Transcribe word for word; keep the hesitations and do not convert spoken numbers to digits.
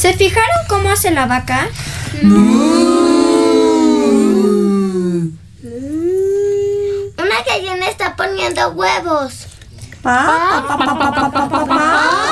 ¿Se fijaron cómo hace la vaca? Una gallina está poniendo huevos. Pa, pa, pa, pa, pa, pa, pa, pa.